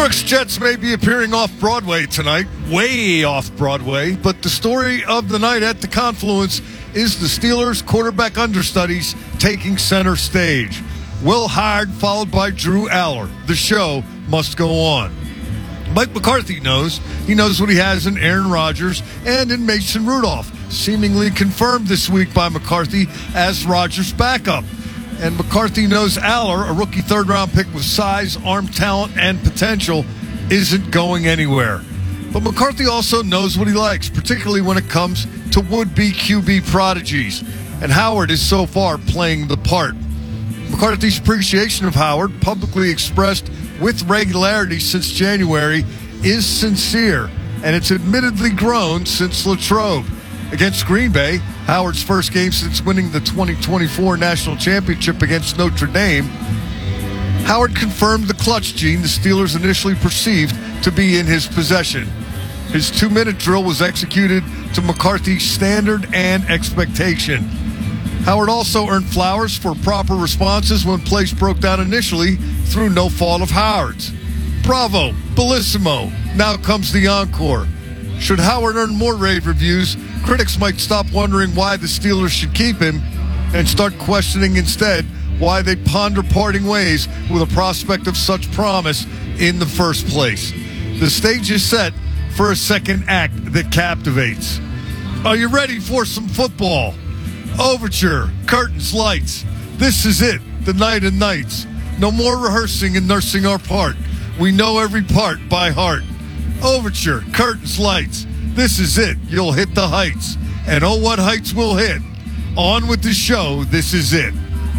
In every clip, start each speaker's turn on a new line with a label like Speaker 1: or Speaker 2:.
Speaker 1: York's Jets may be appearing off-Broadway tonight, way off-Broadway, but the story of the night at the Confluence is the Steelers' quarterback understudies taking center stage. Will Howard followed by Drew Aller. The show must go on. Mike McCarthy knows. He knows what he has in Aaron Rodgers and in Mason Rudolph, seemingly confirmed this week by McCarthy as Rodgers' backup. And McCarthy knows Aller, a rookie third-round pick with size, arm talent, and potential, isn't going anywhere. But McCarthy also knows what he likes, particularly when it comes to would-be QB prodigies. And Howard is so far playing the part. McCarthy's appreciation of Howard, publicly expressed with regularity since January, is sincere, and it's admittedly grown since Latrobe. Against Green Bay, Howard's first game since winning the 2024 National Championship against Notre Dame, Howard confirmed the clutch gene the Steelers initially perceived to be in his possession. His 2-minute drill was executed to McCarthy's standard and expectation. Howard also earned flowers for proper responses when plays broke down initially through no fault of Howard's. Bravo, bellissimo, now comes the encore. Should Howard earn more rave reviews, critics might stop wondering why the Steelers should keep him and start questioning instead why they ponder parting ways with a prospect of such promise in the first place. The stage is set for a second act that captivates. Are you ready for some football? Overture, curtains, lights. This is it, the night of nights. No more rehearsing and nursing our part. We know every part by heart. Overture, curtains, lights. This is it. You'll hit the heights. And oh, what heights we'll hit. On with the show. This is it.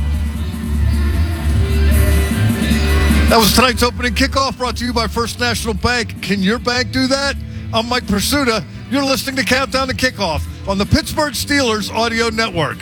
Speaker 1: That was tonight's opening kickoff, brought to you by First National Bank. Can your bank do that? I'm Mike Pursuta. You're listening to Countdown to Kickoff on the Pittsburgh Steelers Audio Network.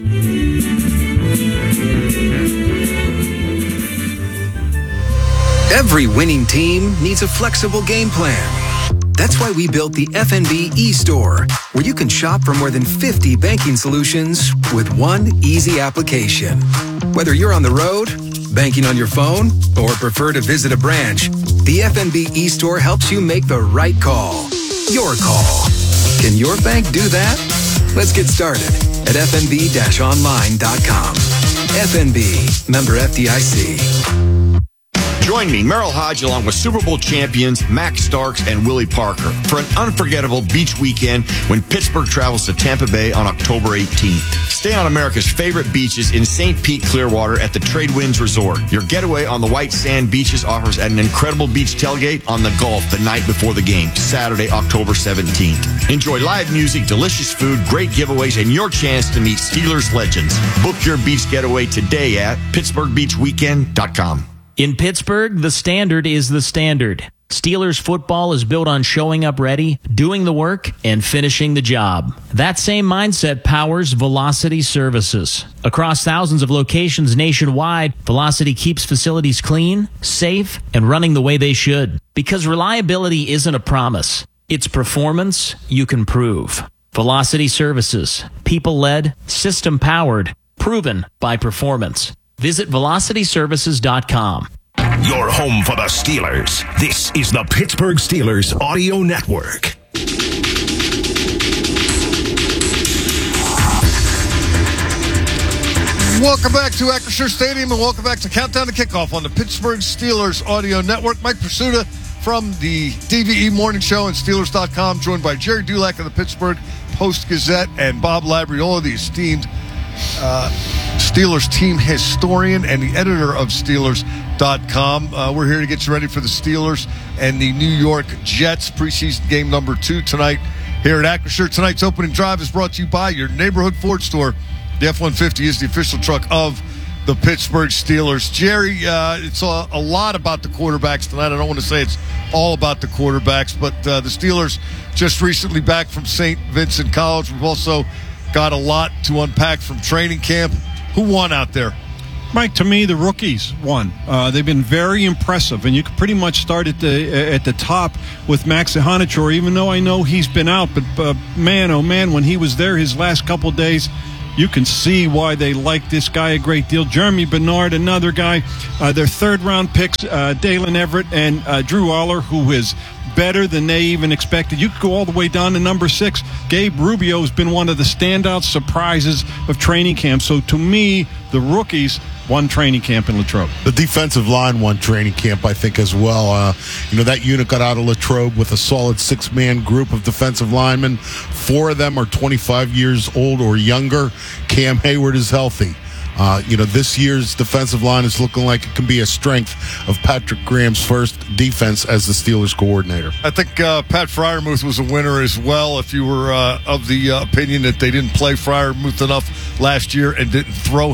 Speaker 2: Every winning team needs a flexible game plan. That's why we built the FNB e-store, where you can shop for more than 50 banking solutions with one easy application. Whether you're on the road, banking on your phone, or prefer to visit a branch, the FNB e-store helps you make the right call. Your call. Can your bank do that? Let's get started at fnb-online.com. FNB, member FDIC.
Speaker 3: Join me, Merrill Hodge, along with Super Bowl champions Max Starks and Willie Parker for an unforgettable beach weekend when Pittsburgh travels to Tampa Bay on October 18th. Stay on America's favorite beaches in St. Pete, Clearwater at the Trade Winds Resort. Your getaway on the white sand beaches offers an incredible beach tailgate on the Gulf the night before the game, Saturday, October 17th. Enjoy live music, delicious food, great giveaways, and your chance to meet Steelers legends. Book your beach getaway today at PittsburghBeachWeekend.com.
Speaker 4: In Pittsburgh, the standard is the standard. Steelers football is built on showing up ready, doing the work, and finishing the job. That same mindset powers Velocity Services. Across thousands of locations nationwide, Velocity keeps facilities clean, safe, and running the way they should. Because reliability isn't a promise. It's performance you can prove. Velocity Services. People-led, system-powered, proven by performance. Visit VelocityServices.com.
Speaker 5: Your home for the Steelers. This is the Pittsburgh Steelers Audio Network.
Speaker 1: Welcome back to Acrisure Stadium and welcome back to Countdown to Kickoff on the Pittsburgh Steelers Audio Network. Mike Pursuta from the DVE Morning Show and Steelers.com, joined by Jerry Dulac of the Pittsburgh Post-Gazette and Bob Labriola, the esteemed Steelers team historian and the editor of Steelers.com. We're here to get you ready for the Steelers and the New York Jets preseason game number 2 tonight here at Acrisure. Tonight's opening drive is brought to you by your neighborhood Ford store. The F-150 is the official truck of the Pittsburgh Steelers. Jerry, it's a lot about the quarterbacks tonight. I don't want to say it's all about the quarterbacks, but the Steelers just recently back from St. Vincent College. We've also got a lot to unpack from training camp. Who won out there?
Speaker 6: Mike, to me, the rookies won. They've been very impressive, and you can pretty much start at the top with Max Ihanichor, even though I know he's been out. But man, oh man, when he was there his last couple days, You can see why they like this guy a great deal. Jeremy Bernard, another guy. Their third-round picks, Dalen Everett and Drew Aller, who is better than they even expected. You could go all the way down to number 6. Gabe Rubio has been one of the standout surprises of training camp. So to me, the rookies won training camp in Latrobe.
Speaker 7: The defensive line won training camp, I think, as well. That unit got out of Latrobe with a solid 6-man group of defensive linemen. 4 of them are 25 years old or younger. Cam Hayward is healthy. This year's defensive line is looking like it can be a strength of Patrick Graham's first defense as the Steelers coordinator.
Speaker 1: I think Pat Freiermuth was a winner as well. If you were of the opinion that they didn't play Freiermuth enough last year and didn't throw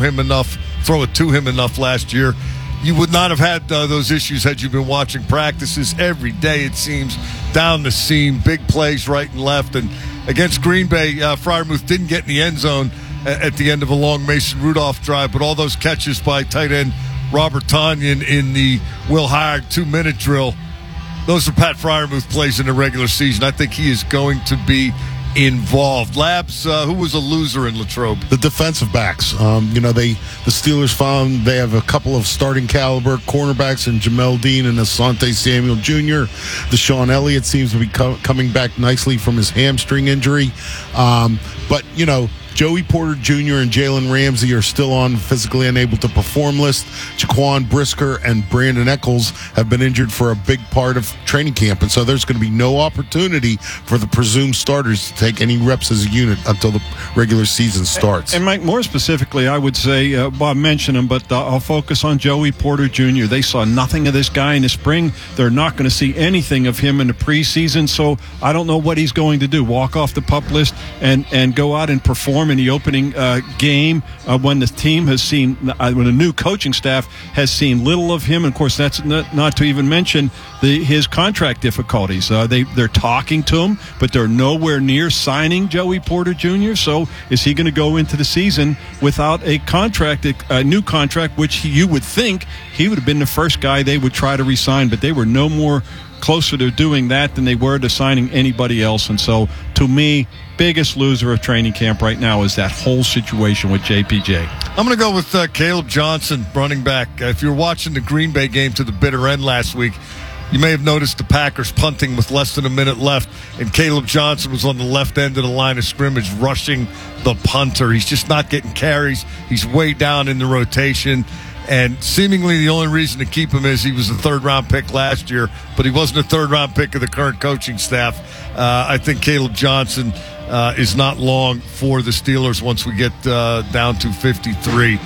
Speaker 1: it to him enough last year, you would not have had those issues had you been watching practices every day, it seems, down the seam, big plays right and left. And against Green Bay, Freiermuth didn't get in the end zone at the end of a long Mason Rudolph drive, but all those catches by tight end Robert Tonyan in the Will Howard 2-minute drill, those are Pat Freiermuth plays in the regular season. I think he is going to be involved. Labs, who was a loser in Latrobe?
Speaker 7: The defensive backs. The Steelers found they have a couple of starting caliber cornerbacks in Jamel Dean and Asante Samuel Jr. Deshaun Elliott seems to be coming back nicely from his hamstring injury. But Joey Porter Jr. and Jalen Ramsey are still on physically unable to perform list. Jaquan Brisker and Brandon Eccles have been injured for a big part of training camp, and so there's going to be no opportunity for the presumed starters to take any reps as a unit until the regular season starts.
Speaker 6: And Mike, more specifically, I would say, Bob mentioned him, but I'll focus on Joey Porter Jr. They saw nothing of this guy in the spring. They're not going to see anything of him in the preseason, so I don't know what he's going to do. Walk off the PUP list and go out and perform in the opening game when the team has seen, when the new coaching staff has seen little of him. And of course, that's not to even mention his contract difficulties. They're talking to him, but they're nowhere near signing Joey Porter Jr. So is he going to go into the season without a new contract, which you would think he would have been the first guy they would try to re-sign, but they were no more closer to doing that than they were to signing anybody else. And so, to me, biggest loser of training camp right now is that whole situation with JPJ.
Speaker 1: I'm going to go with Caleb Johnson, running back. If you're watching the Green Bay game to the bitter end last week, you may have noticed the Packers punting with less than a minute left, and Caleb Johnson was on the left end of the line of scrimmage rushing the punter. He's just not getting carries. He's way down in the rotation. And seemingly the only reason to keep him is he was a third-round pick last year, but he wasn't a third-round pick of the current coaching staff. I think Caleb Johnson is not long for the Steelers once we get down to 53.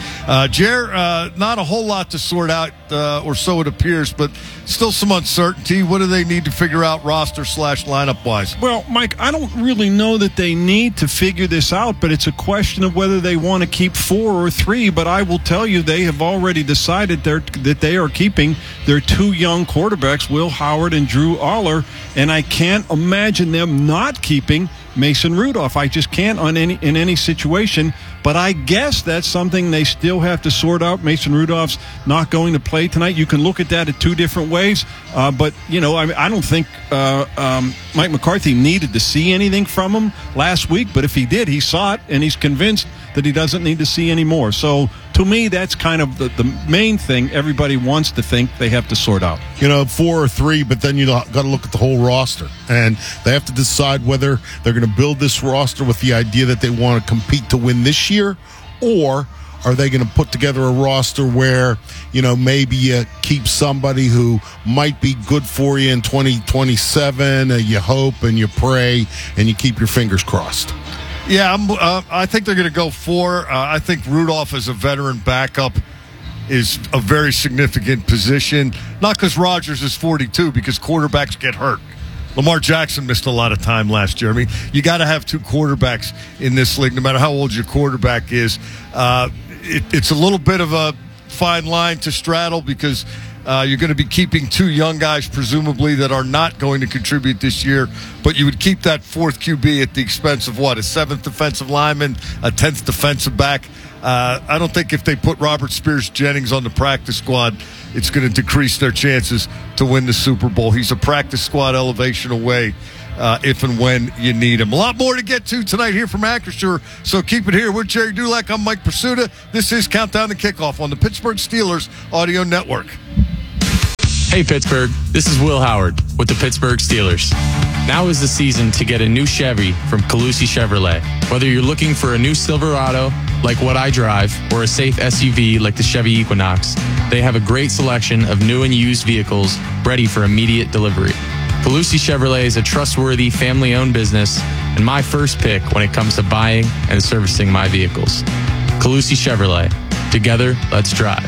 Speaker 1: Jer, not a whole lot to sort out, or so it appears, but still some uncertainty. What do they need to figure out roster/lineup-wise?
Speaker 6: Well, Mike, I don't really know that they need to figure this out, but it's a question of whether they want to keep 4 or 3. But I will tell you, they have already decided that they are keeping their 2 young quarterbacks, Will Howard and Drew Aller, and I can't imagine them not keeping Mason Rudolph. I just can't in any situation. But I guess that's something they still have to sort out. Mason Rudolph's not going to play tonight. You can look at that in 2 different ways. But, I don't think Mike McCarthy needed to see anything from him last week. But if he did, he saw it, and he's convinced that he doesn't need to see any more. So, to me, that's kind of the main thing everybody wants to think they have to sort out.
Speaker 7: 4 or 3, but then you got to look at the whole roster. And they have to decide whether they're going to build this roster with the idea that they want to compete to win this year, or are they going to put together a roster where, maybe you keep somebody who might be good for you in 2027, you hope and you pray and you keep your fingers crossed?
Speaker 1: Yeah, I think they're going to go 4. I think Rudolph as a veteran backup is a very significant position. Not because Rodgers is 42, because quarterbacks get hurt. Lamar Jackson missed a lot of time last year. I mean, you got to have 2 quarterbacks in this league, no matter how old your quarterback is. It's a little bit of a fine line to straddle because you're going to be keeping 2 young guys, presumably, that are not going to contribute this year. But you would keep that 4th QB at the expense of, a 7th defensive lineman, a 10th defensive back. I don't think if they put Robert Spears-Jennings on the practice squad, it's going to decrease their chances to win the Super Bowl. He's a practice squad elevation away if and when you need them. A lot more to get to tonight here from Acrisure, so keep it here. We're Jerry Dulac. I'm Mike Pursuta. This is Countdown to Kickoff on the Pittsburgh Steelers Audio Network.
Speaker 8: Hey Pittsburgh, this is Will Howard with the Pittsburgh Steelers. Now is the season to get a new Chevy from Calusi Chevrolet. Whether you're looking for a new Silverado, like what I drive, or a safe SUV like the Chevy Equinox, they have a great selection of new and used vehicles ready for immediate delivery. Calusi Chevrolet is a trustworthy, family-owned business and my first pick when it comes to buying and servicing my vehicles. Calusi Chevrolet. Together, let's drive.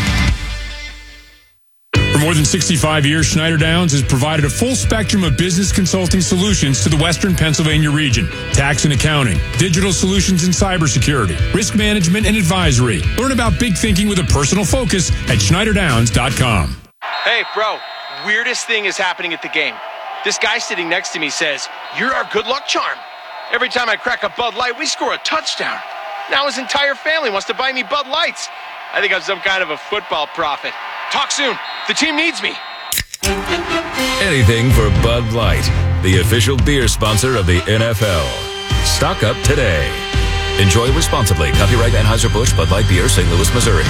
Speaker 9: For more than 65 years, Schneider Downs has provided a full spectrum of business consulting solutions to the Western Pennsylvania region. Tax and accounting, digital solutions and cybersecurity, risk management and advisory. Learn about big thinking with a personal focus at SchneiderDowns.com.
Speaker 10: Hey, bro, weirdest thing is happening at the game. This guy sitting next to me says, "You're our good luck charm." Every time I crack a Bud Light, we score a touchdown. Now his entire family wants to buy me Bud Lights. I think I'm some kind of a football prophet. Talk soon. The team needs me.
Speaker 11: Anything for Bud Light, the official beer sponsor of the NFL. Stock up today. Enjoy responsibly. Copyright Anheuser-Busch Bud Light Beer, St. Louis, Missouri.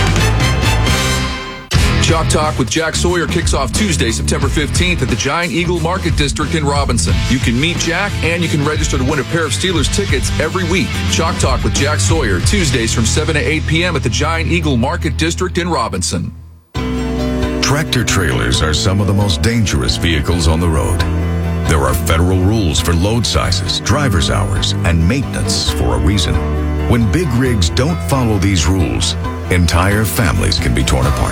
Speaker 12: Chalk Talk with Jack Sawyer kicks off Tuesday, September 15th at the Giant Eagle Market District in Robinson. You can meet Jack and you can register to win a pair of Steelers tickets every week. Chalk Talk with Jack Sawyer, Tuesdays from 7 to 8 p.m. at the Giant Eagle Market District in Robinson.
Speaker 13: Tractor trailers are some of the most dangerous vehicles on the road. There are federal rules for load sizes, driver's hours, and maintenance for a reason. When big rigs don't follow these rules, entire families can be torn apart.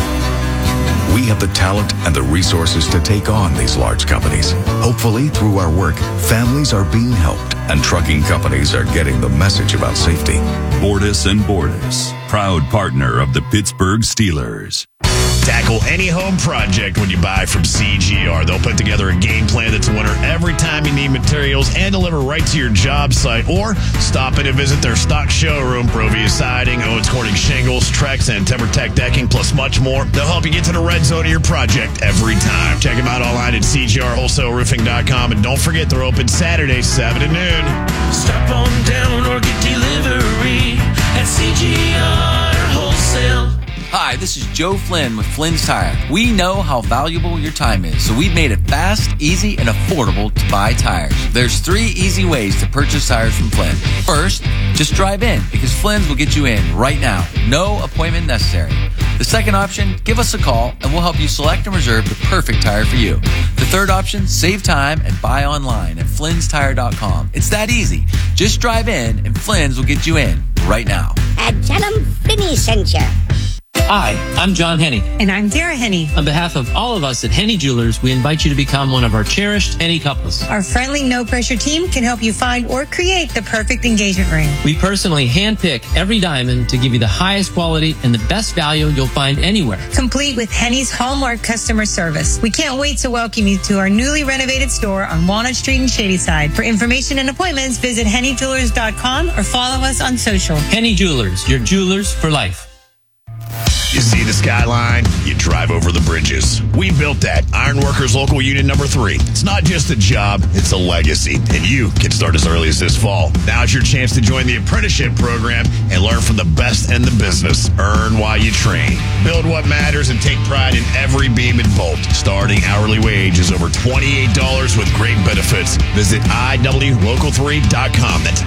Speaker 13: We have the talent and the resources to take on these large companies. Hopefully, through our work, families are being helped and trucking companies are getting the message about safety.
Speaker 14: Bordas & Bordas, proud partner of the Pittsburgh Steelers.
Speaker 15: Tackle any home project when you buy from CGR. They'll put together a game plan that's a winner every time you need materials and deliver right to your job site. Or stop in and visit their stock showroom. Provia Siding, Owens Corning Shingles, Trex, and TimberTech Decking, plus much more. They'll help you get to the red zone of your project every time. Check them out online at CGRWholesaleRoofing.com. And don't forget, they're open Saturdays, 7 to noon.
Speaker 16: Stop on down or get delivery at CGR Wholesale.
Speaker 17: Hi, this is Joe Flynn with Flynn's Tire. We know how valuable your time is, so we've made it fast, easy, and affordable to buy tires. There's 3 easy ways to purchase tires from Flynn. First, just drive in, because Flynn's will get you in right now. No appointment necessary. The second option, give us a call, and we'll help you select and reserve the perfect tire for you. The third option, save time and buy online at Flynn'sTire.com. It's that easy. Just drive in, and Flynn's will get you in right now.
Speaker 18: And tell them Finney sent you.
Speaker 19: Hi, I'm John Henney.
Speaker 20: And I'm Dara Henney.
Speaker 19: On behalf of all of us at Henney Jewelers, we invite you to become one of our cherished Henney couples.
Speaker 20: Our friendly, no-pressure team can help you find or create the perfect engagement ring.
Speaker 19: We personally handpick every diamond to give you the highest quality and the best value you'll find anywhere.
Speaker 20: Complete with Henney's Hallmark customer service. We can't wait to welcome you to our newly renovated store on Walnut Street in Shadyside. For information and appointments, visit HenneyJewelers.com or follow us on social.
Speaker 19: Henney Jewelers, your jewelers for life.
Speaker 15: You see the skyline, you drive over the bridges. We built that. Ironworkers Local Union number 3. It's not just a job, it's a legacy. And you can start as early as this fall. Now's your chance to join the apprenticeship program and learn from the best in the business. Earn while you train. Build what matters and take pride in every beam and bolt. Starting hourly wage is over $28 with great benefits. Visit IWLocal3.com. That's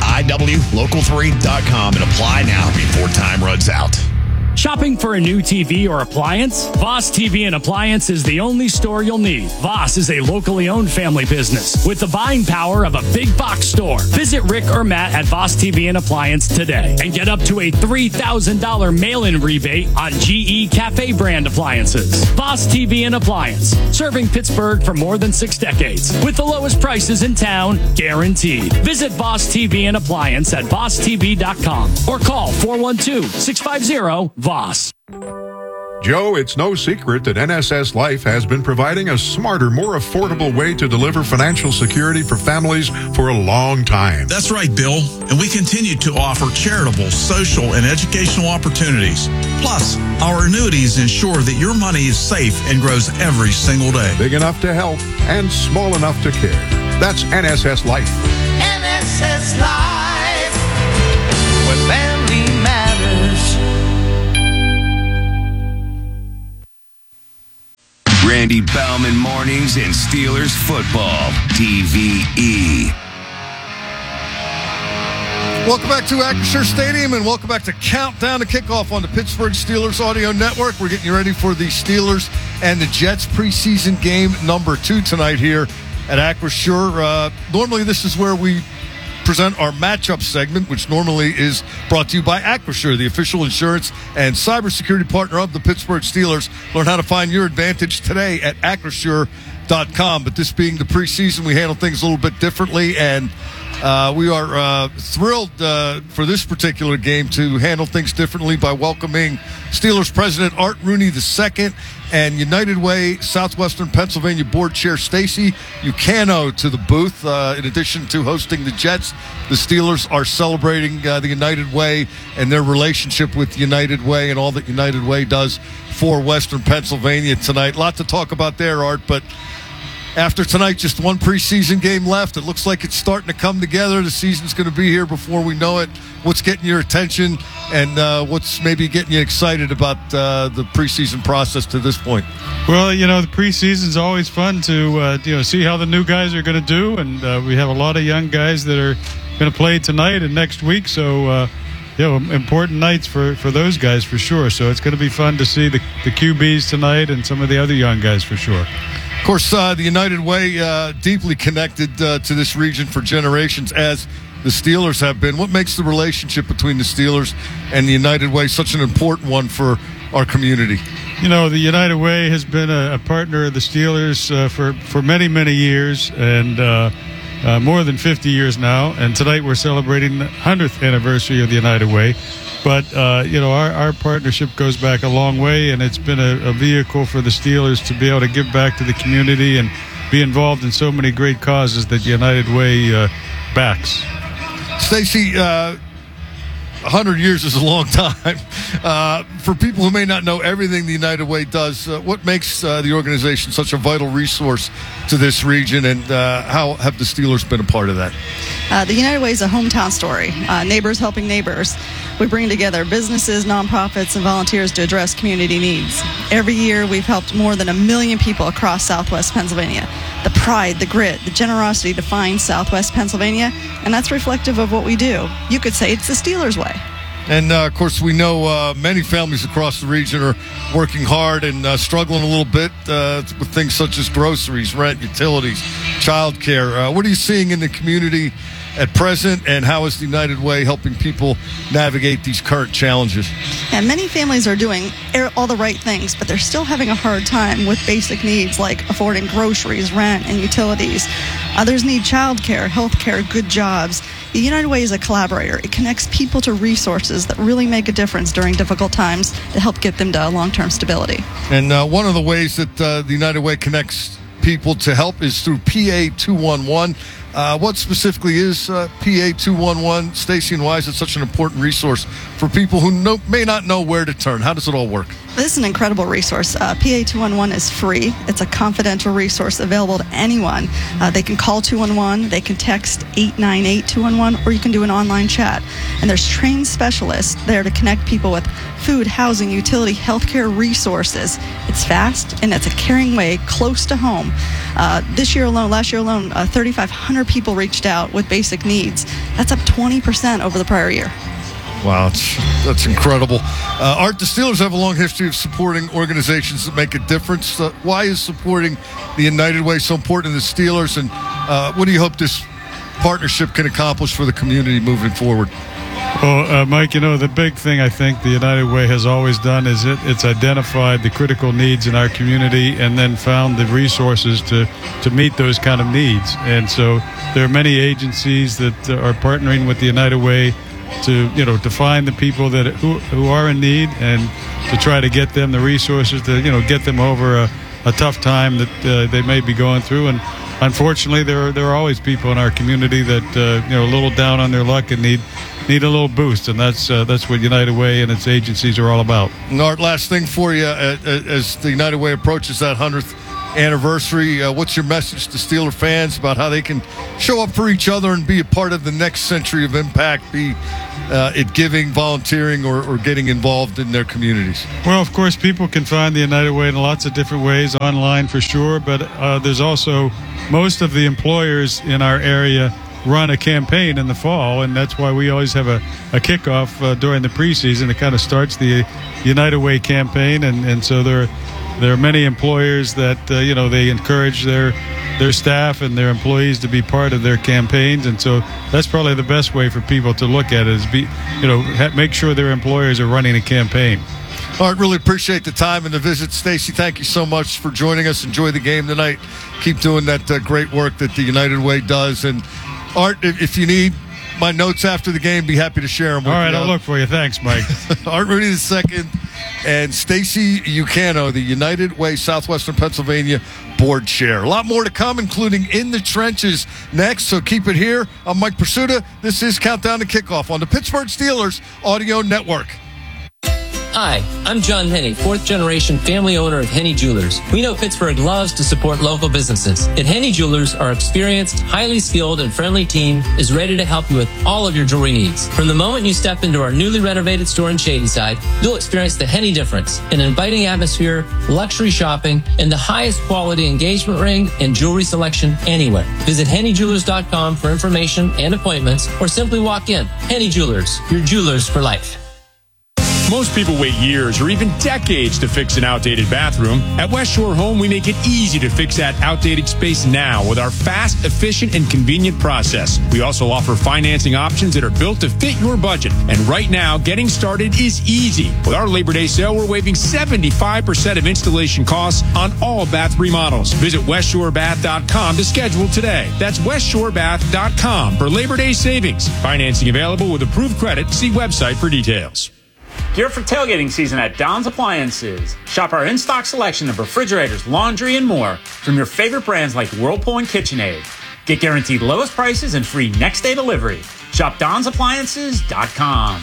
Speaker 15: IWLocal3.com and apply now before time runs out.
Speaker 21: Shopping for a new TV or appliance? Voss TV and Appliance is the only store you'll need. Voss is a locally owned family business with the buying power of a big box store. Visit Rick or Matt at Voss TV and Appliance today and get up to a $3,000 mail-in rebate on GE Cafe brand appliances. Voss TV and Appliance, serving Pittsburgh for more than 6 decades with the lowest prices in town, guaranteed. Visit Voss TV and Appliance at VossTV.com or call 412-650-VOSS.
Speaker 22: Joe, it's no secret that NSS Life has been providing a smarter, more affordable way to deliver financial security for families for a long time.
Speaker 23: That's right, Bill. And we continue to offer charitable, social, and educational opportunities. Plus, our annuities ensure that your money is safe and grows every single day.
Speaker 22: Big enough to help and small enough to care. That's NSS Life.
Speaker 16: NSS Life, where family matters.
Speaker 13: Randy Bauman Mornings and Steelers Football, TVE.
Speaker 1: Welcome back to Acrisure Stadium, and welcome back to Countdown to Kickoff on the Pittsburgh Steelers Audio Network. We're getting you ready for the Steelers and the Jets preseason game number 2 tonight here at Acrisure. Normally, this is where we present our matchup segment, which normally is brought to you by Acrisure, the official insurance and cybersecurity partner of the Pittsburgh Steelers. Learn how to find your advantage today at Acrisure.com. But this being the preseason, we handle things a little bit differently, and we are thrilled for this particular game to handle things differently by welcoming Steelers President Art Rooney II and United Way Southwestern Pennsylvania Board Chair Stacy Ucano to the booth. In addition to hosting the Jets, the Steelers are celebrating the United Way and their relationship with United Way and all that United Way does for Western Pennsylvania tonight. A lot to talk about there, Art, but after tonight, just one preseason game left. It looks like it's starting to come together. The season's going to be here before we know it. What's getting your attention, and what's maybe getting you excited about the preseason process to this point?
Speaker 2: Well, the preseason's always fun to see how the new guys are going to do, and we have a lot of young guys that are going to play tonight and next week. So, important nights for those guys for sure. So it's going to be fun to see the QBs tonight and some of the other young guys for sure.
Speaker 1: Of course, the United Way deeply connected to this region for generations, as the Steelers have been. What makes the relationship between the Steelers and the United Way such an important one for our community?
Speaker 2: The United Way has been a partner of the Steelers for many, many years, and more than 50 years now. And tonight we're celebrating the 100th anniversary of the United Way. But, our partnership goes back a long way, and it's been a vehicle for the Steelers to be able to give back to the community and be involved in so many great causes that United Way backs.
Speaker 1: Stacy, 100 years is a long time. For people who may not know everything the United Way does, what makes the organization such a vital resource to this region, and how have the Steelers been a part of that?
Speaker 3: The United Way is a hometown story, neighbors helping neighbors. We bring together businesses, nonprofits, and volunteers to address community needs. Every year, we've helped more than 1 million people across Southwest Pennsylvania. The pride, the grit, the generosity defines Southwest Pennsylvania, and that's reflective of what we do. You could say it's the Steelers way.
Speaker 1: And, of course, we know many families across the region are working hard and struggling a little bit with things such as groceries, rent, utilities, child care. What are you seeing in the community at present, and how is the United Way helping people navigate these current challenges?
Speaker 3: And many families are doing all the right things, but they're still having a hard time with basic needs like affording groceries, rent, and utilities. Others need child care, health care, good jobs. The United Way is a collaborator. It connects people to resources that really make a difference during difficult times to help get them to long-term stability.
Speaker 1: And one of the ways that the United Way connects people to help is through PA 211. What specifically is PA 211, Stacy, and why is it such an important resource for people who may not know where to turn? How does it all work?
Speaker 3: This is an incredible resource. PA 211 is free. It's a confidential resource available to anyone. They can call 211, they can text 898-211, or you can do an online chat. And there's trained specialists there to connect people with food, housing, utility, healthcare resources. It's fast, and it's a caring way close to home. Last year alone, 3,500 people reached out with basic needs. That's up 20% over the prior year.
Speaker 1: Wow, that's incredible. Art, the Steelers have a long history of supporting organizations that make a difference. Why is supporting the United Way so important to the Steelers, and what do you hope this partnership can accomplish for the community moving forward?
Speaker 2: Well, Mike, the big thing I think the United Way has always done is it's identified the critical needs in our community and then found the resources to meet those kind of needs. And so there are many agencies that are partnering with the United Way to find the people who are in need and to try to get them the resources to get them over a tough time that they may be going through. And unfortunately, there are always people in our community that a little down on their luck and need a little boost, and that's what United Way and its agencies are all about.
Speaker 1: And Art, last thing for you, as the United Way approaches that 100th anniversary. What's your message to Steeler fans about how they can show up for each other and be a part of the next century of impact, be it giving, volunteering, or getting involved in their communities?
Speaker 2: Well, of course, people can find the United Way in lots of different ways, online for sure, but there's also most of the employers in our area run a campaign in the fall, and that's why we always have a kickoff during the preseason. It kind of starts the United Way campaign, and so there are many employers that they encourage their staff and their employees to be part of their campaigns, and so that's probably the best way for people to look at it is make sure their employers are running a campaign.
Speaker 1: Art, really appreciate the time and the visit. Stacy, thank you so much for joining us. Enjoy the game tonight. Keep doing that great work that the United Way does. And Art, if you need my notes after the game, be happy to share them with you.
Speaker 2: All right, I'll look for you. Thanks, Mike.
Speaker 1: Art Rooney II and Stacy Ucano, the United Way Southwestern Pennsylvania board chair. A lot more to come, including In the Trenches next, so keep it here. I'm Mike Pursuta. This is Countdown to Kickoff on the Pittsburgh Steelers Audio Network.
Speaker 19: Hi, I'm John Henney, fourth-generation family owner of Henney Jewelers. We know Pittsburgh loves to support local businesses. At Henney Jewelers, our experienced, highly skilled, and friendly team is ready to help you with all of your jewelry needs. From the moment you step into our newly renovated store in Shadyside, you'll experience the Henney difference, an inviting atmosphere, luxury shopping, and the highest quality engagement ring and jewelry selection anywhere. Visit HenneyJewelers.com for information and appointments, or simply walk in. Henney Jewelers, your jewelers for life.
Speaker 9: Most people wait years or even decades to fix an outdated bathroom. At West Shore Home, we make it easy to fix that outdated space now with our fast, efficient, and convenient process. We also offer financing options that are built to fit your budget. And right now, getting started is easy. With our Labor Day sale, we're waiving 75% of installation costs on all bath remodels. Visit WestShoreBath.com to schedule today. That's WestShoreBath.com for Labor Day savings. Financing available with approved credit. See website for details.
Speaker 4: Gear for tailgating season at Don's Appliances. Shop our in-stock selection of refrigerators, laundry, and more from your favorite brands like Whirlpool and KitchenAid. Get guaranteed lowest prices and free next-day delivery. Shop Don'sAppliances.com.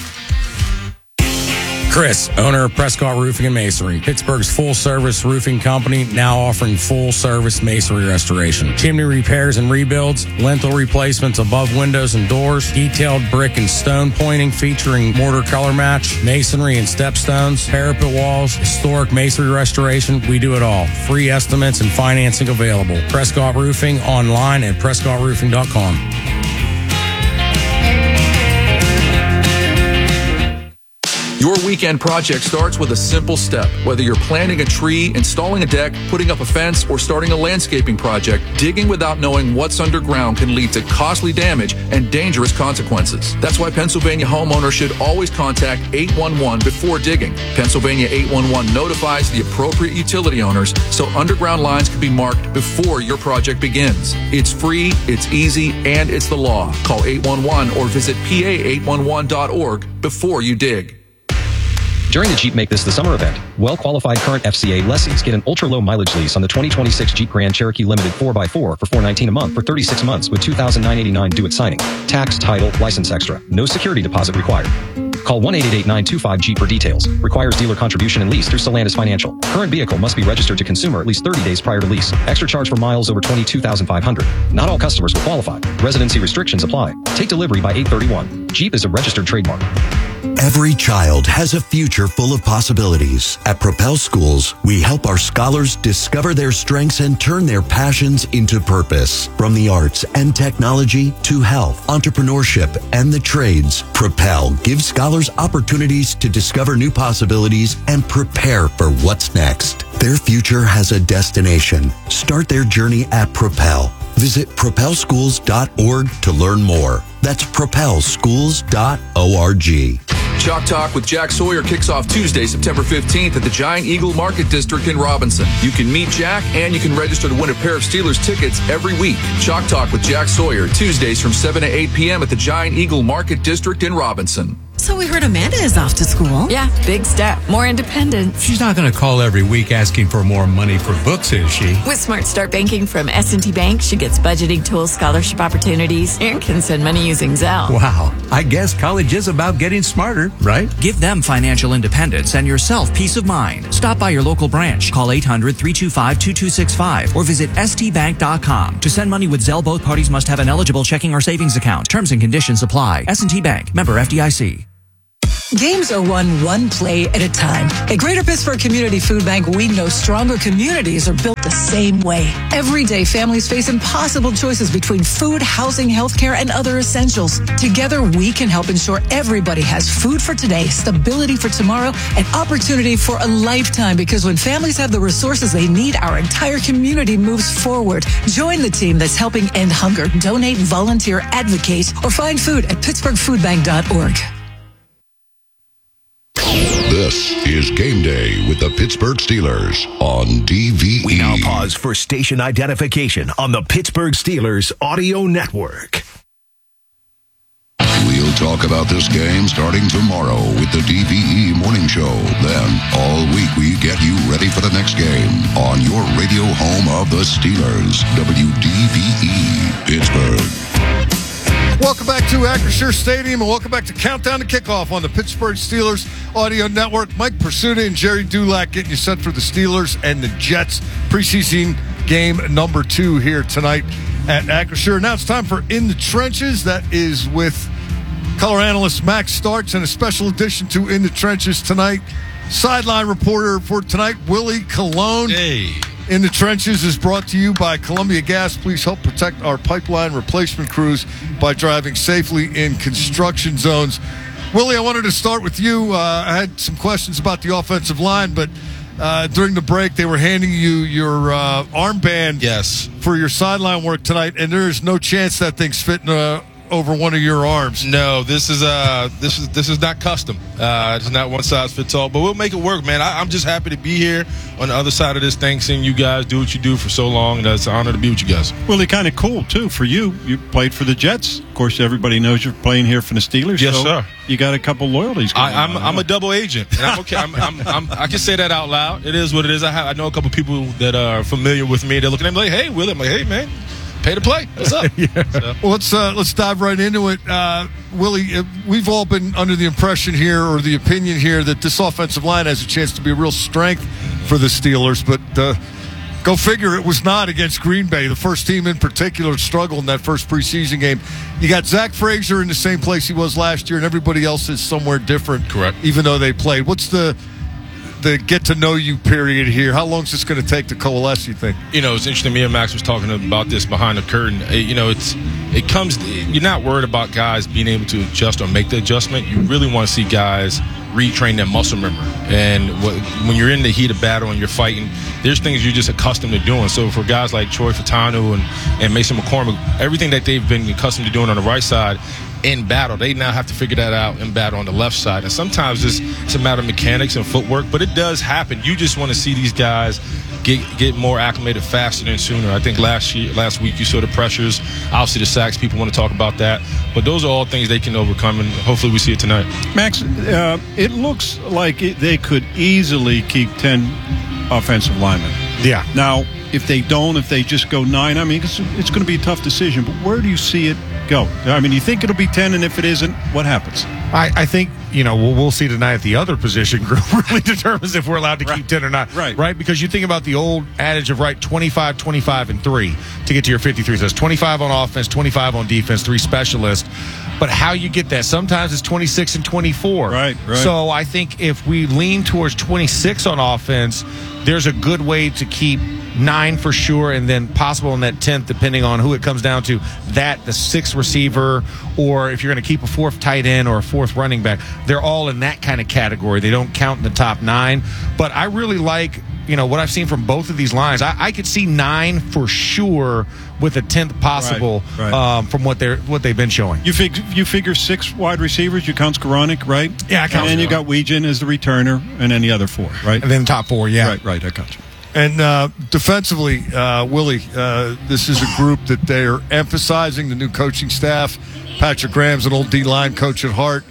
Speaker 5: Chris, owner of Prescott Roofing and Masonry, Pittsburgh's full-service roofing company, now offering full-service masonry restoration, chimney repairs and rebuilds, lintel replacements above windows and doors, detailed brick and stone pointing featuring mortar color match, masonry and stepstones, parapet walls, historic masonry restoration. We do it all. Free estimates and financing available. Prescott Roofing online at PrescottRoofing.com.
Speaker 12: Your weekend project starts with a simple step. Whether you're planting a tree, installing a deck, putting up a fence, or starting a landscaping project, digging without knowing what's underground can lead to costly damage and dangerous consequences. That's why Pennsylvania homeowners should always contact 811 before digging. Pennsylvania 811 notifies the appropriate utility owners so underground lines can be marked before your project begins. It's free, it's easy, and it's the law. Call 811 or visit PA811.org before you dig.
Speaker 6: During the Jeep Make This the Summer event, well-qualified current FCA lessees get an ultra-low mileage lease on the 2026 Jeep Grand Cherokee Limited 4x4 for $419 a month for 36 months with $2,989 due at signing. Tax, title, license extra. No security deposit required. Call 1-888-925-JEEP for details. Requires dealer contribution and lease through Stellantis Financial. Current vehicle must be registered to consumer at least 30 days prior to lease. Extra charge for miles over 22,500. Not all customers will qualify. Residency restrictions apply. Take delivery by 8/31. Jeep is a registered trademark.
Speaker 24: Every child has a future full of possibilities. At Propel Schools, we help our scholars discover their strengths and turn their passions into purpose. From the arts and technology to health, entrepreneurship, and the trades, Propel gives scholars opportunities to discover new possibilities and prepare for what's next. Their future has a destination. Start their journey at Propel. Visit propelschools.org to learn more. That's propelschools.org.
Speaker 12: Chalk Talk with Jack Sawyer kicks off Tuesday, September 15th at the Giant Eagle Market District in Robinson. You can meet Jack and you can register to win a pair of Steelers tickets every week. Chalk Talk with Jack Sawyer, Tuesdays from 7 to 8 p.m. at the Giant Eagle Market District in Robinson.
Speaker 7: So we heard Amanda is off to school.
Speaker 8: Yeah, big step. More independence.
Speaker 10: She's not going to call every week asking for more money for books, is she?
Speaker 8: With Smart Start Banking from S&T Bank, she gets budgeting tools, scholarship opportunities, and can send money using Zelle.
Speaker 10: Wow. I guess college is about getting smarter, right?
Speaker 11: Give them financial independence and yourself peace of mind. Stop by your local branch. Call 800-325-2265 or visit stbank.com. To send money with Zelle, both parties must have an eligible checking or savings account. Terms and conditions apply. S&T Bank. Member FDIC.
Speaker 25: Games are won one play at a time. At Greater Pittsburgh Community Food Bank, we know stronger communities are built the same way. Every day, families face impossible choices between food, housing, healthcare, and other essentials. Together, we can help ensure everybody has food for today, stability for tomorrow, and opportunity for a lifetime. Because when families have the resources they need, our entire community moves forward. Join the team that's helping end hunger. Donate, volunteer, advocate, or find food at pittsburghfoodbank.org.
Speaker 26: This is Game Day with the Pittsburgh Steelers on DVE.
Speaker 27: We now pause for station identification on the Pittsburgh Steelers audio network.
Speaker 26: We'll talk about this game starting tomorrow with the DVE Morning Show. Then, all week, we get you ready for the next game on your radio home of the Steelers, WDVE, Pittsburgh.
Speaker 1: Welcome back to Acrisure Stadium, and welcome back to Countdown to Kickoff on the Pittsburgh Steelers Audio Network. Mike Pursuta and Jerry Dulac getting you set for the Steelers and the Jets preseason game number 2 here tonight at Acrisure. Now it's time for In the Trenches. That is with color analyst Max Starks, and a special edition to In the Trenches tonight. Sideline reporter for tonight, Willie Colon.
Speaker 28: Hey.
Speaker 1: In the Trenches is brought to you by Columbia Gas. Please help protect our pipeline replacement crews by driving safely in construction zones. Willie, I wanted to start with you. I had some questions about the offensive line, but during the break, they were handing you your armband for your sideline work tonight, and there is no chance that thing's fitting over one of your arms.
Speaker 28: No, this is not custom. It's not one size fits all, but we'll make it work, man. I'm just happy to be here on the other side of this thing, seeing you guys do what you do for so long, and it's an honor to be with you guys.
Speaker 2: Really kind of cool, too, for you. You played for the Jets. Of course, everybody knows you're playing here for the Steelers.
Speaker 28: Yes,
Speaker 2: so
Speaker 28: sir.
Speaker 2: You got a couple loyalties going on.
Speaker 28: I'm a double agent, and I'm okay. I can say that out loud. It is what it is. I know a couple people that are familiar with me. They're looking at me like, hey, Willie. I'm like, hey, man. Pay to play. What's up?
Speaker 1: Well, let's dive right into it. Willie, we've all been under the impression here, or the opinion here, that this offensive line has a chance to be a real strength for the Steelers, but go figure, it was not against Green Bay. The first team in particular struggled in that first preseason game. You got Zach Frazier in the same place he was last year, and everybody else is somewhere different.
Speaker 28: Correct.
Speaker 1: Even though they played. What's the get-to-know-you period here? How long is this going to take to coalesce, you think?
Speaker 28: It's interesting. Me and Max was talking about this behind the curtain. It comes. You're not worried about guys being able to adjust or make the adjustment. You really want to see guys retrain their muscle memory. And when you're in the heat of battle and you're fighting, there's things you're just accustomed to doing. So for guys like Troy Fatanu and Mason McCormick, everything that they've been accustomed to doing on the right side, in battle, they now have to figure that out in battle on the left side. And sometimes it's a matter of mechanics and footwork, but it does happen. You just want to see these guys get more acclimated faster than sooner. I think last week you saw the pressures, obviously the sacks. People want to talk about that, but those are all things they can overcome, and hopefully we see it tonight.
Speaker 2: Max, it looks like they could easily keep 10 offensive linemen.
Speaker 29: Yeah.
Speaker 2: Now, if they just go 9, I mean, it's going to be a tough decision, but where do you see it go? I mean, you think it'll be 10, and if it isn't, what happens?
Speaker 29: I think, we'll see tonight at the other position group really determines if we're allowed to keep 10 or not. Right? Because you think about the old adage of, 25, 25, and 3 to get to your 53. So it's 25 on offense, 25 on defense, 3 specialists. But how you get that, sometimes it's 26 and 24.
Speaker 2: Right.
Speaker 29: So I think if we lean towards 26 on offense, there's a good way to keep 9 for sure, and then possible in that 10th, depending on who it comes down to, the 6th receiver, or if you're going to keep a 4th tight end or a 4th running back. They're all in that kind of category. They don't count in the top 9. But I really like, what I've seen from both of these lines. I could see 9 for sure with a 10th possible from what they've been showing.
Speaker 2: You figure 6 wide receivers. You count Skoranek, right?
Speaker 29: Yeah, I count.
Speaker 2: And then you got Weegan as the returner, and then the other 4, right?
Speaker 29: And then top 4, yeah.
Speaker 2: Right, I got you.
Speaker 1: And defensively, Willie, this is a group that they are emphasizing, the new coaching staff. Patrick Graham's an old D-line coach at heart.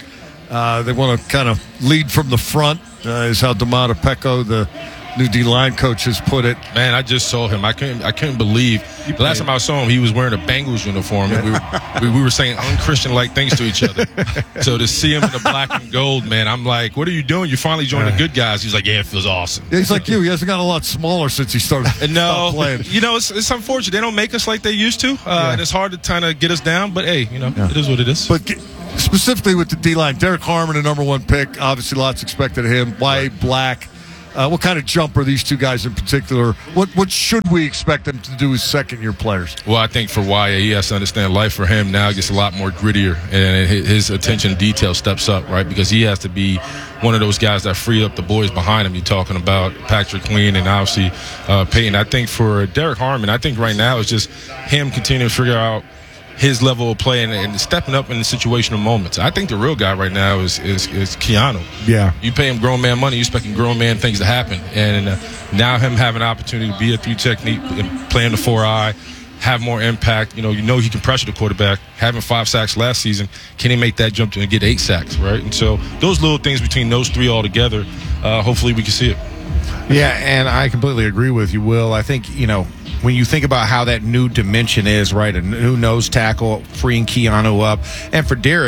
Speaker 1: They want to kind of lead from the front, is how Domata Pecco, the new D-line coach, has put it.
Speaker 28: Man, I just saw him. I couldn't believe. The last time I saw him, he was wearing a Bengals uniform, and we were saying unchristian-like things to each other. So to see him in the black and gold, man, I'm like, what are you doing? You finally joined the good guys. He's like, yeah, it feels awesome.
Speaker 1: Yeah, he's like you. He hasn't gotten a lot smaller since he started playing.
Speaker 28: You know, it's unfortunate. They don't make us like they used to, and it's hard to kind of get us down. But, hey, it is what it is.
Speaker 1: But specifically with the D-line, Derek Harmon, the number 1 pick, obviously lots expected of him. Why Black? What kind of jump are these two guys in particular? What should we expect them to do as second-year players?
Speaker 28: Well, I think for Wyatt, he has to understand life for him now gets a lot more grittier, and his attention to detail steps up, right? Because he has to be one of those guys that free up the boys behind him. You're talking about Patrick Queen and obviously Peyton. I think for Derek Harmon, I think right now it's just him continuing to figure out his level of play and stepping up in the situational moments. I think the real guy right now is Keanu.
Speaker 29: Yeah.
Speaker 28: You pay him grown man money, you expecting grown man things to happen. And now him having an opportunity to be a 3 technique and playing the 4-eye, have more impact. You know he can pressure the quarterback. Having 5 sacks last season, can he make that jump and get 8 sacks, right? And so those little things between those 3 all together, hopefully we can see it.
Speaker 29: Yeah, and I completely agree with you, Will. I think, when you think about how that new dimension is, right, a new nose tackle, freeing Keanu up. And for Derek,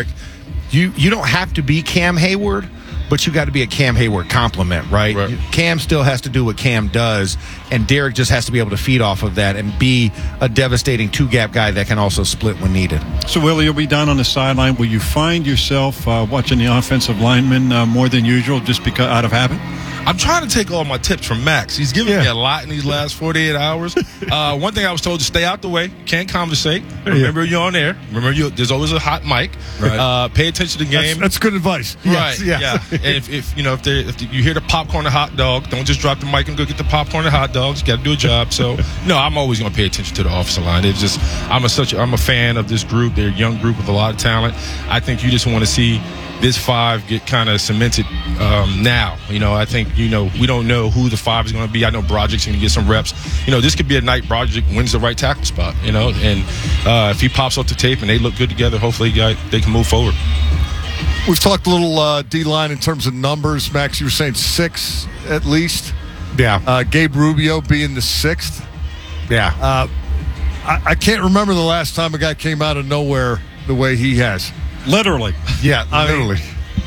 Speaker 29: you don't have to be Cam Hayward, but you got to be a Cam Hayward complement, right? Cam still has to do what Cam does, and Derek just has to be able to feed off of that and be a devastating 2-gap guy that can also split when needed.
Speaker 2: So, Willie, you'll be down on the sideline. Will you find yourself watching the offensive linemen more than usual just because out of habit?
Speaker 28: I'm trying to take all my tips from Max. He's giving me a lot in these last 48 hours. One thing I was told to stay out the way. Can't conversate. Remember you're on air. Remember there's always a hot mic. Right. Pay attention to the game.
Speaker 1: That's good advice.
Speaker 28: Right. Yeah. And if you hear the popcorn and hot dog, don't just drop the mic and go get the popcorn and hot dogs. You got to do a job. So no, I'm always going to pay attention to the offensive line. It's just I'm a fan of this group. They're a young group with a lot of talent. I think you just want to see this 5 get kind of cemented now. I think, we don't know who the 5 is going to be. I know Broderick's going to get some reps. This could be a night Broderick wins the right tackle spot, and if he pops up the tape and they look good together, hopefully they can move forward.
Speaker 1: We've talked a little D-line in terms of numbers. Max, you were saying 6 at least.
Speaker 29: Yeah.
Speaker 1: Gabe Rubio being the 6th.
Speaker 29: Yeah.
Speaker 1: I can't remember the last time a guy came out of nowhere the way he has.
Speaker 2: Literally.
Speaker 1: Yeah, literally.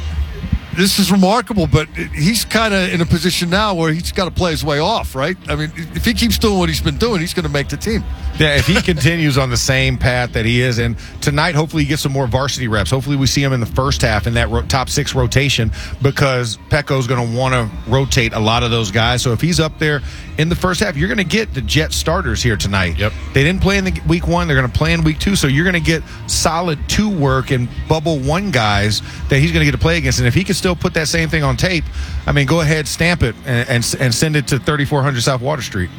Speaker 1: This is remarkable, but he's kind of in a position now where he's got to play his way off, right? I mean, if he keeps doing what he's been doing, he's going to make the team.
Speaker 29: Yeah, if he continues on the same path that he is, and tonight hopefully he gets some more varsity reps. Hopefully we see him in the first half in that top 6 rotation, because Pecco's going to want to rotate a lot of those guys. So if he's up there in the first half, you're going to get the Jet starters here tonight.
Speaker 28: Yep.
Speaker 29: They didn't play in the week 1. They're going to play in week 2. So you're going to get solid 2 work and bubble 1 guys that he's going to get to play against. And if he can still put that same thing on tape, I mean, go ahead, stamp it and send it to 3400 South Water Street.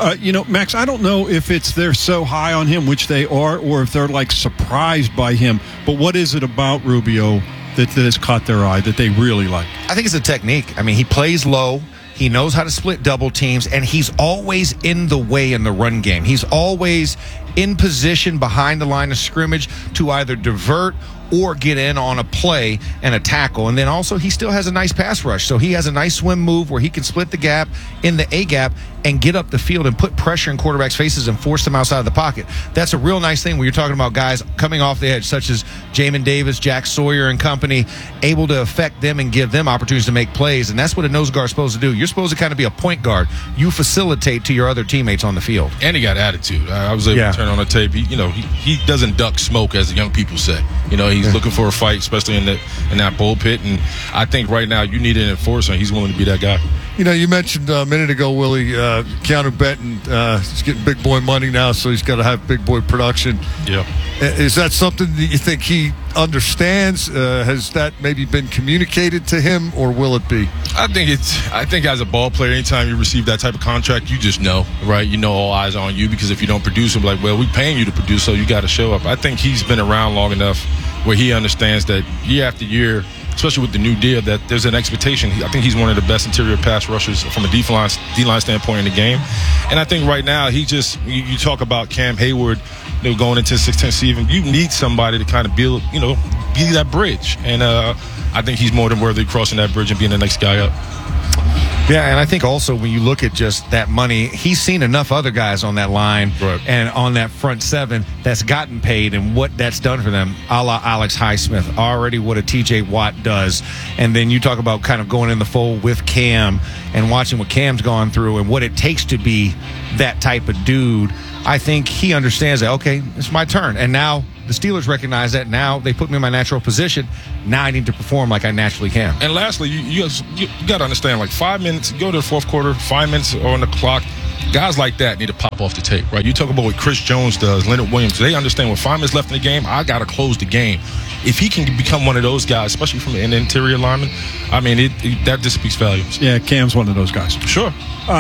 Speaker 2: Max, I don't know if they're so high on him, which they are, or if they're like surprised by him. But what is it about Rubio that has caught their eye that they really like?
Speaker 29: I think it's a technique. I mean, he plays low. He knows how to split double teams, and he's always in the way in the run game. He's always in position behind the line of scrimmage to either divert or get in on a play and a tackle. And then also he still has a nice pass rush. So he has a nice swim move where he can split the gap in the A gap and get up the field and put pressure in quarterbacks' faces and force them outside of the pocket. That's a real nice thing when you're talking about guys coming off the edge, such as Jamin Davis, Jack Sawyer and company, able to affect them and give them opportunities to make plays. And that's what a nose guard's supposed to do. You're supposed to kind of be a point guard. You facilitate to your other teammates on the field.
Speaker 28: And he got attitude. I was able to turn on the tape. He doesn't duck smoke, as the young people say. He's looking for a fight, especially in that bull pit. And I think right now you need an enforcer, and he's willing to be that guy.
Speaker 1: You mentioned a minute ago, Willie, Keanu Benton, he's getting big boy money now, so he's got to have big boy production.
Speaker 28: Yeah.
Speaker 1: Is that something that you think he understands? Has that maybe been communicated to him, or will it be?
Speaker 28: I think as a ball player, anytime you receive that type of contract, you just know, right? All eyes are on you, because if you don't produce, we're paying you to produce, so you got to show up. I think he's been around long enough where he understands that year after year, especially with the new deal, that there's an expectation. I think he's one of the best interior pass rushers from a D-line standpoint in the game. And I think right now, you talk about Cam Hayward, going into 16th season, you need somebody to kind of build be that bridge. And I think he's more than worthy of crossing that bridge and being the next guy up.
Speaker 29: Yeah, and I think also when you look at just that money, he's seen enough other guys on that line and on that front seven that's gotten paid and what that's done for them, a la Alex Highsmith, already what a TJ Watt does. And then you talk about kind of going in the fold with Cam and watching what Cam's gone through and what it takes to be that type of dude. I think he understands that, okay, it's my turn. And now the Steelers recognize that. Now they put me in my natural position. Now I need to perform like I naturally can.
Speaker 28: And lastly, you got to understand, like 5 minutes, go to the fourth quarter, 5 minutes on the clock. Guys like that need to pop off the tape, right? You talk about what Chris Jones does, Leonard Williams. They understand with 5 minutes left in the game, I got to close the game. If he can become one of those guys, especially from an interior lineman, I mean, that just speaks volumes.
Speaker 2: Yeah, Cam's one of those guys.
Speaker 28: Sure.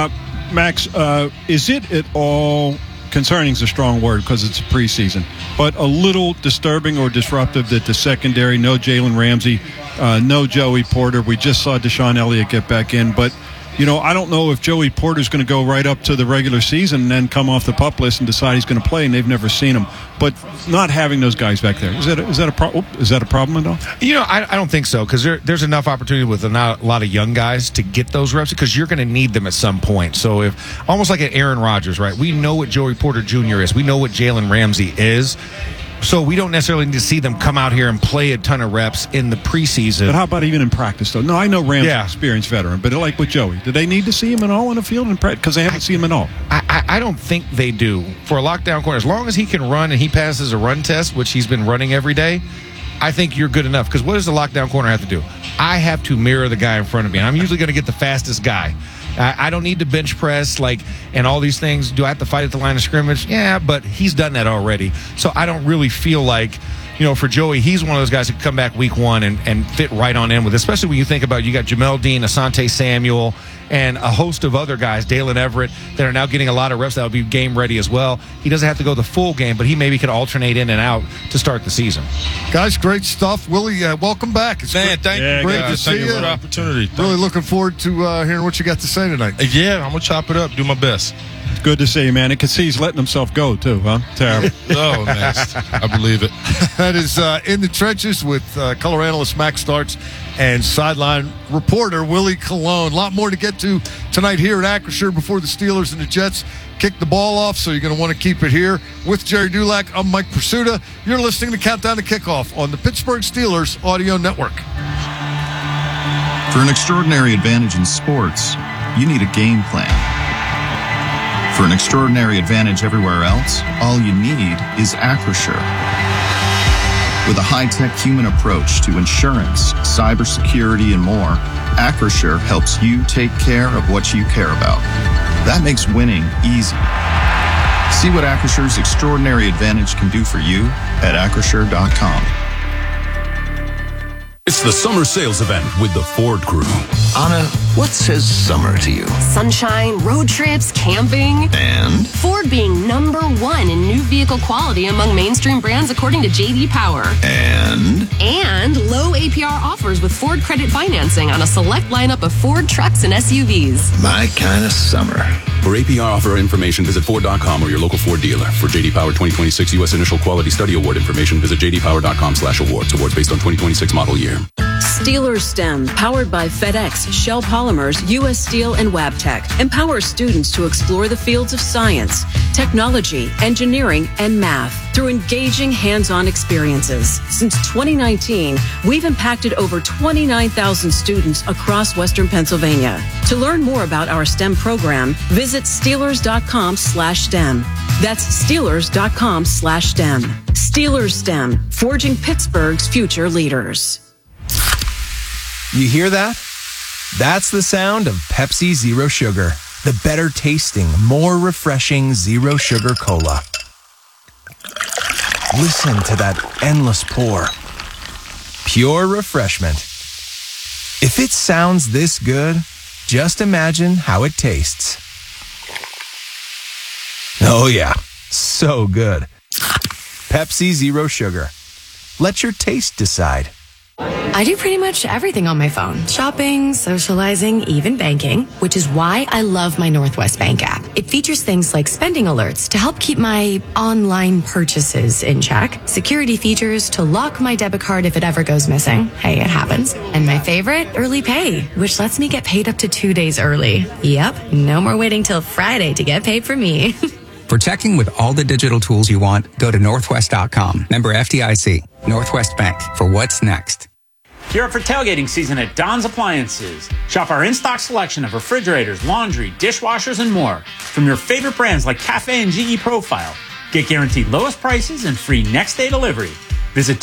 Speaker 2: Max, is it at all... concerning is a strong word because it's a preseason, but a little disturbing or disruptive that the secondary, no Jalen Ramsey, no Joey Porter. We just saw Deshaun Elliott get back in, but I don't know if Joey Porter's going to go right up to the regular season and then come off the PUP list and decide he's going to play, and they've never seen him. But not having those guys back there, is that a problem? Is that a problem at all?
Speaker 29: I don't think so, because there's enough opportunity with a lot of young guys to get those reps, because you're going to need them at some point. So if almost like an Aaron Rodgers, right? We know what Joey Porter Jr. is. We know what Jalen Ramsey is. So we don't necessarily need to see them come out here and play a ton of reps in the preseason.
Speaker 2: But how about even in practice, though? No, I know Ramsey's an experienced veteran, but like with Joey, do they need to see him at all in the field in practice? Because they haven't seen him at all.
Speaker 29: I don't think they do. For a lockdown corner, as long as he can run and he passes a run test, which he's been running every day, I think you're good enough. Because what does the lockdown corner have to do? I have to mirror the guy in front of me. And I'm usually going to get the fastest guy. I don't need to bench press and all these things. Do I have to fight at the line of scrimmage? Yeah, but he's done that already. So I don't really feel like, for Joey, he's one of those guys who can come back week one and fit right on in with, especially when you think about you got Jamel Dean, Asante Samuel, and a host of other guys, Dalen Everett, that are now getting a lot of reps that will be game ready as well. He doesn't have to go the full game, but he maybe could alternate in and out to start the season.
Speaker 1: Guys, great stuff. Willie, welcome back. It's
Speaker 28: thank you.
Speaker 1: Great to see you.
Speaker 28: For the opportunity.
Speaker 1: Really looking forward to hearing what you got to say tonight.
Speaker 28: Yeah, I'm going to chop it up, do my best.
Speaker 2: It's good to see you, man. And can see he's letting himself go, too, huh? Terrible.
Speaker 28: Oh, next. I believe it.
Speaker 1: That is In the Trenches with color analyst Max Starks and sideline reporter Willie Colon. A lot more to get to tonight here at Acrisure before the Steelers and the Jets kick the ball off, so you're going to want to keep it here. With Jerry Dulac, I'm Mike Pursuta. You're listening to Countdown to Kickoff on the Pittsburgh Steelers Audio Network.
Speaker 14: For an extraordinary advantage in sports, you need a game plan. For an extraordinary advantage everywhere else, all you need is Acrisure. With a high-tech human approach to insurance, cybersecurity, and more, Acrisure helps you take care of what you care about. That makes winning easy. See what Acrissure's extraordinary advantage can do for you at Acrisure.com.
Speaker 27: It's the summer sales event with the Ford Crew.
Speaker 15: Anna, what says summer to you?
Speaker 16: Sunshine, road trips, camping.
Speaker 15: And?
Speaker 16: Ford being #1 in new vehicle quality among mainstream brands according to J.D. Power.
Speaker 15: And?
Speaker 16: And low APR offers with Ford credit financing on a select lineup of Ford trucks and SUVs.
Speaker 15: My kind of summer.
Speaker 27: For APR offer information, visit Ford.com or your local Ford dealer. For J.D. Power 2026 U.S. Initial Quality Study Award information, visit jdpower.com/awards. Awards based on 2026 model year.
Speaker 17: Steelers STEM, powered by FedEx, Shell Polymers, U.S. Steel, and Wabtec, empowers students to explore the fields of science, technology, engineering, and math through engaging hands-on experiences. Since 2019, we've impacted over 29,000 students across Western Pennsylvania. To learn more about our STEM program, visit Steelers.com/STEM. That's Steelers.com/STEM. Steelers STEM, forging Pittsburgh's future leaders.
Speaker 18: You hear that? That's the sound of Pepsi Zero Sugar, the better tasting, more refreshing Zero Sugar Cola. Listen to that endless pour. Pure refreshment. If it sounds this good, just imagine how it tastes. Oh yeah, so good. Pepsi Zero Sugar. Let your taste decide.
Speaker 3: I do pretty much everything on my phone. Shopping, socializing, even banking, which is why I love my Northwest Bank app. It features things like spending alerts to help keep my online purchases in check, security features to lock my debit card if it ever goes missing. Hey, it happens. And my favorite, Early Pay, which lets me get paid up to 2 days early. Yep, no more waiting till Friday to get paid for me.
Speaker 4: For checking with all the digital tools you want, go to Northwest.com. Member FDIC. Northwest Bank. For what's next.
Speaker 9: Gear up for tailgating season at Don's Appliances. Shop our in-stock selection of refrigerators, laundry, dishwashers, and more from your favorite brands like Cafe and GE Profile. Get guaranteed lowest prices and free next-day delivery. Visit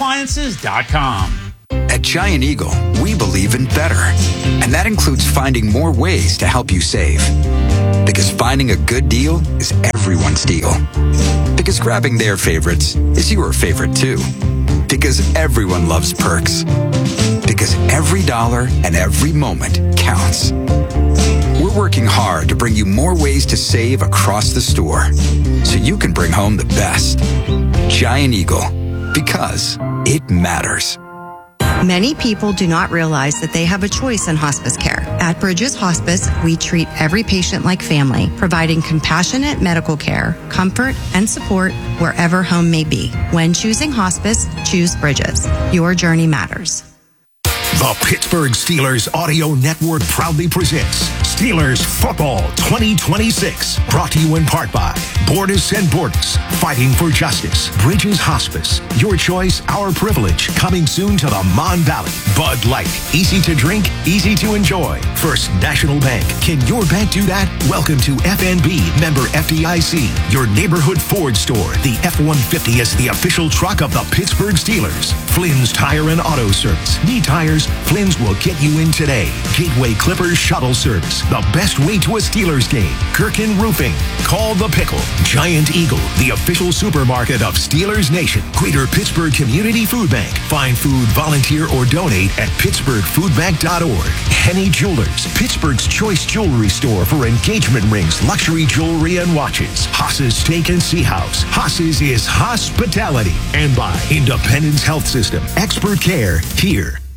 Speaker 9: Don'sAppliances.com.
Speaker 13: At Giant Eagle, we believe in better. And that includes finding more ways to help you save. Because finding a good deal is everyone's deal. Because grabbing their favorites is your favorite too. Because everyone loves perks. Because every dollar and every moment counts. We're working hard to bring you more ways to save across the store so you can bring home the best. Giant Eagle, because it matters.
Speaker 19: Many people do not realize that they have a choice in hospice care. At Bridges Hospice, we treat every patient like family, providing compassionate medical care, comfort, and support wherever home may be. When choosing hospice, choose Bridges. Your journey matters.
Speaker 20: The Pittsburgh Steelers Audio Network proudly presents Steelers Football 2026. Brought to you in part by Bordas and Bordas, fighting for justice. Bridges Hospice, your choice, our privilege. Coming soon to the Mon Valley. Bud Light, easy to drink, easy to enjoy. First National Bank, can your bank do that? Welcome to FNB, member FDIC, your neighborhood Ford store. The F-150 is the official truck of the Pittsburgh Steelers. Flynn's Tire and Auto Service. Need tires? Flynn's will get you in today. Gateway Clippers Shuttle Service. The best way to a Steelers game. Gherkin Roofing. Call the Pickle. Giant Eagle, the official supermarket of Steelers Nation. Greater Pittsburgh Community Food Bank. Find food, volunteer, or donate at pittsburghfoodbank.org. Henny Jewelers, Pittsburgh's choice jewelry store for engagement rings, luxury jewelry, and watches. Haas's Steak and Sea House. Haas's is hospitality. And by Independence Health System. Expert care here.